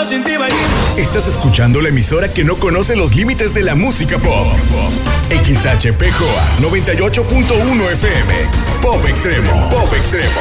sin ti, baby. Estás escuchando la emisora que no conoce los límites de la música pop. XHPJOA 98.1 FM. Pop Extremo. Pop Extremo.